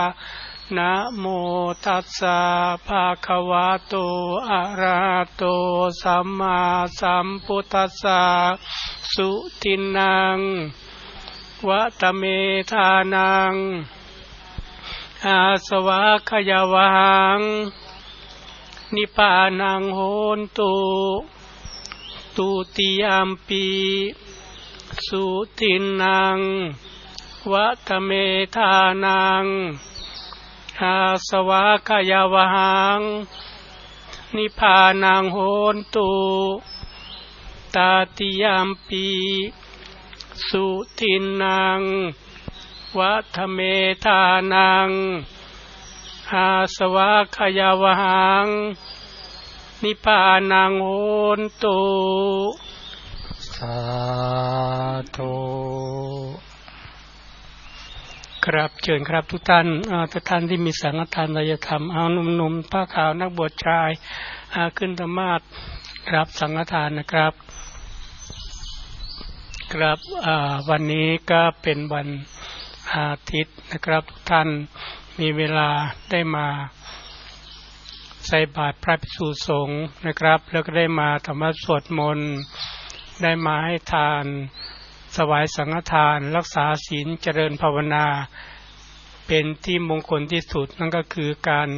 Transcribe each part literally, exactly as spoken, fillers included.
นะโมตัสสะภะคะวะโตอะระหะโตสัมมาสัมพุทธัสสะสุทินังวัตเมธานังอาสวะขยาวังนิพพานังโหนตุตุติยัมปิสุทินังวัตเมธานังอาสวะขยาวังนิพพานังโหนตุตาติยัมปิสุทินังวัฏเมธานังอาสวะขยาวังนิพพานังโหนตุสาธุครับเชิญครับทุกท่านทุกท่านที่มีสังฆทานญาธรรมเอาหนุ่มๆผ้าขาวนักบวชชายขึ้นธรรมาสน์รับสังฆทานนะครับครับวันนี้ก็เป็นวันอาทิตย์นะครับทุกท่านมีเวลาได้มาใส่บาตรพระภิกษุสงฆ์นะครับแล้วก็ได้มาธรรมะสวดมนต์ได้มาให้ทานถวายสังฆทานรักษาศีลเจริญภาวนาเป็นที่มงคลที่สุดนั่นก็คือการ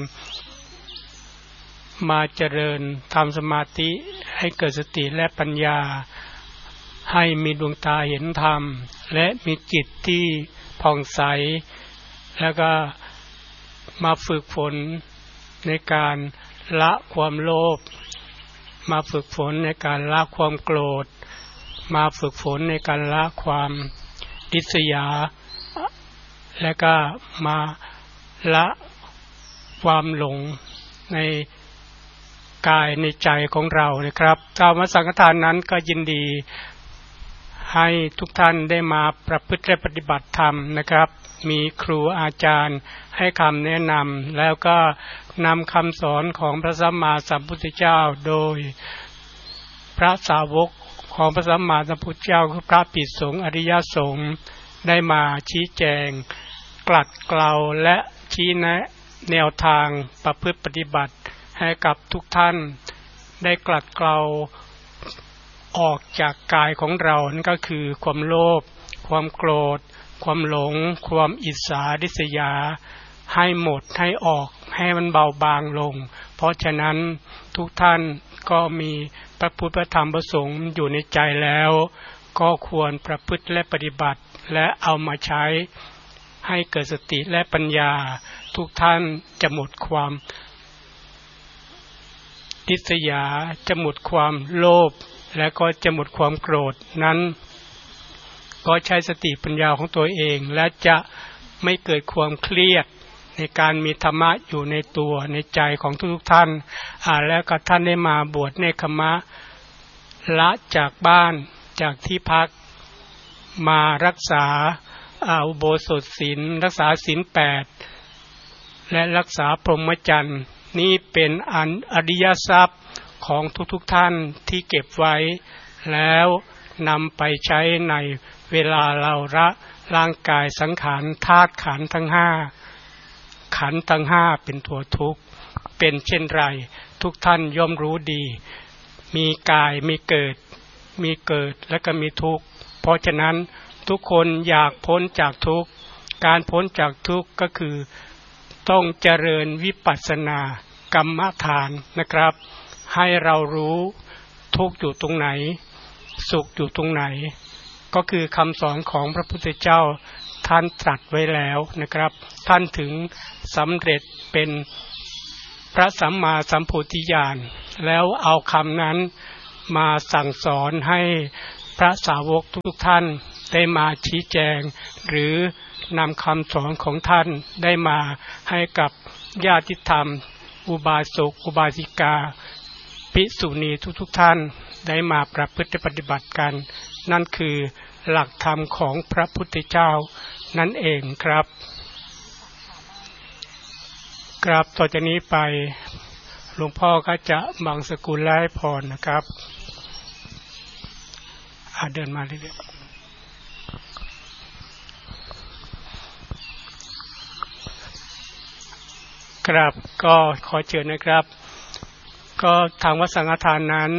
มาเจริญทำสมาธิให้เกิดสติและปัญญาให้มีดวงตาเห็นธรรมและมีจิตที่ผ่องใสแล้วก็มาฝึกฝนในการละความโลภมาฝึกฝนในการละความโกรธมาฝึกฝนในการละความริษยาและก็มาละความหลงในกายในใจของเรานะครับธรรมสังฆทานนั้นก็ยินดีให้ทุกท่านได้มาประพฤติและปฏิบัติธรรมนะครับมีครูอาจารย์ให้คำแนะนำแล้วก็นำคำสอนของพระสัมมาสัมพุทธเจ้าโดยพระสาวกของพระสัมมาสัมพุทธเจ้าคือพระภิกษุสงฆ์อริยสงฆ์ได้มาชี้แจงกลัดเกลาและชี้แนะแนวทางประพฤติปฏิบัติให้กับทุกท่านได้กลัดเกลาออกจากกายของเรานั่นก็คือความโลภความโกรธความหลงความอิจฉาริษยาให้หมดให้ออกให้มันเบาบางลงเพราะฉะนั้นทุกท่านก็มีพระพุทธพระธรรมพระสงฆ์อยู่ในใจแล้วก็ควรประพฤติและปฏิบัติและเอามาใช้ให้เกิดสติและปัญญาทุกท่านจะหมดความริษยาจะหมดความโลภและก็จะหมดความโกรธนั้นก็ใช้สติปัญญาของตัวเองและจะไม่เกิดความเครียดในการมีธรรมะอยู่ในตัวในใจของทุกๆท่านอ่าแล้วก็ท่านได้มาบวชเนกขมะละจากบ้านจากที่พักมารักษาอุโบสถศีลรักษาศีลแปดและรักษาพรหมจรรย์นี่เป็นอันอริยทรัพย์ของทุกๆท่านที่เก็บไว้แล้วนำไปใช้ในเวลาเราละร่างกายสังขารธาตุขันธ์ทั้งห้าขันธ์ทั้งห้าเป็นตัวทุกข์เป็นเช่นไรทุกท่านย่อมรู้ดีมีกายมีเกิดมีเกิดและก็มีทุกข์เพราะฉะนั้นทุกคนอยากพ้นจากทุกข์การพ้นจากทุกข์ก็คือต้องเจริญวิปัสสนากรรมฐานนะครับให้เรารู้ทุกข์อยู่ตรงไหนสุขอยู่ตรงไหนก็คือคำสอนของพระพุทธเจ้าท่านตรัสไว้แล้วนะครับท่านถึงสำเร็จเป็นพระสัมมาสัมโพธิญาณแล้วเอาคำนั้นมาสั่งสอนให้พระสาวกทุกท่านได้มาชี้แจงหรือนำคำสอนของท่านได้มาให้กับญาติธรรมอุบาสกอุบาสิกาภิกษุณีทุกๆท่านได้มาประพฤติปฏิบัติกันนั่นคือหลักธรรมของพระพุทธเจ้านั่นเองครับครับต่อจากนี้ไปหลวงพ่อก็จะบังสกุลและให้พรนะครับเดินมาเรื่อยๆอครับก็ขอเชิญนะครับก็ทางวัดสังฆทานนั้น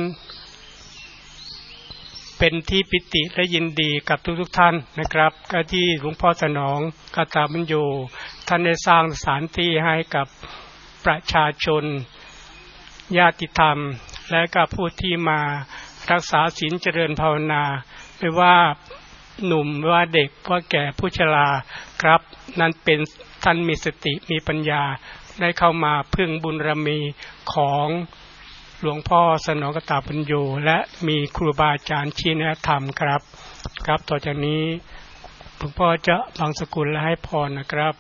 เป็นที่ปิติและยินดีกับทุกๆท่านนะครับก็ที่หลวงพ่อสนองกตาบุญโญท่านได้สร้างสถานที่ให้กับประชาชนญาติธรรมและก็ผู้ที่มารักษาศีลเจริญภาวนาไม่ว่าหนุ่มไม่ว่าเด็กว่าแก่ผู้ชราครับนั่นเป็นท่านมีสติมีปัญญาได้เข้ามาพึ่งบุญบารมีของหลวงพ่อสนองกตาปัญโยและมีครูบาอาจารย์ชี้แนะธรรมครับครับต่อจากนี้หลวงพ่อจะบังสกุลและให้พรนะครับ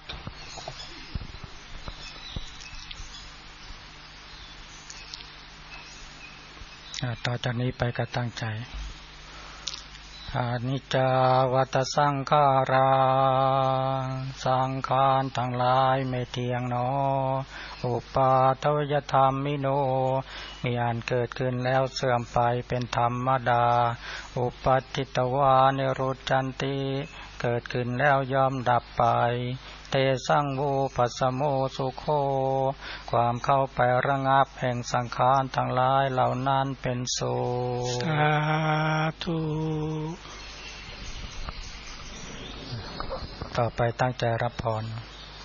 ต่อจากนี้ไปก็ตั้งใจอานิจจาวัฏสังขาราสังขารทั้งหลายไม่เที่ยงหนออุปาทวยธรรมมิโนมีอันเกิดขึ้นแล้วเสื่อมไปเป็นธรรมดาอุปัฏฐิตวานิรุจจันติเกิดขึ้นแล้วย่อมดับไปเตสังโวปัสสโมสุโขความเข้าไประงับแห่งสังขารทั้งหลายเหล่านั้นเป็นสุขสาธุต่อไปตั้งใจรับพร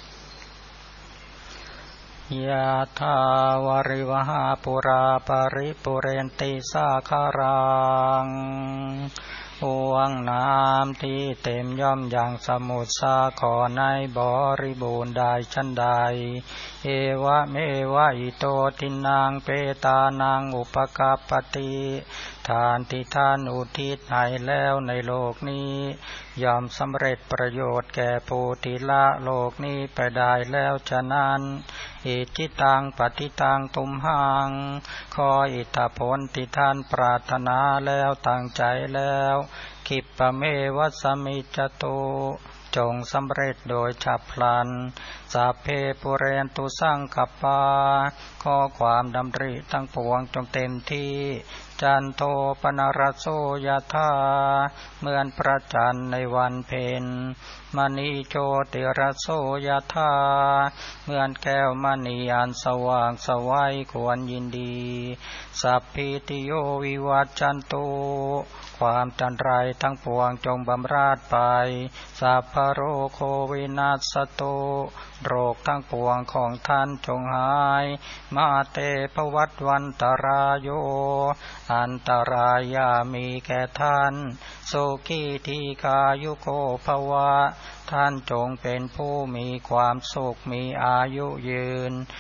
ยะถาวาริวหาปุราปริปุเรนติสาคารังห่วงน้ำที่เต็มย่อมอย่างสมุทรสาครในบริบูรณ์ได้ชั้นใดเอวะเมวะอิโตทินังเปตานังอุปกัปปติทานที่ท่านอุทิศให้แล้วในโลกนี้ย่อมสำเร็จประโยชน์แก่ผู้ที่ละโลกนี้ไปได้แล้วฉะนั้นอิทิตังปฏิตังตุมหังขออิทธผลที่ท่านปรารถนาแล้วตั้งใจแล้วคิปปะเมวัสมิจตุจงสำเร็จโดยฉับพลันสัพเพปุเรนตุสังคปาขอความดำริทั้งปวงจงเต็มที่จันโทปนรสโสยถาเหมือนพระจันทร์ในวันเพ็ญมณีโชติรสโสยถาเหมือนแก้วมณีอันสว่างสวัยควรยินดีสัพพิติโยวิวัจจันตุความจันไรทั้งปวงจงบำราดไปสัพพโรโควินัสตุ โรคทั้งปวงของท่านจงหายมาเตภวัตวันตรายโยอันตรายามีแก่ท่านโสกีทีคายุโกภวะท่านจงเป็นผู้มีความสุขมีอายุยืน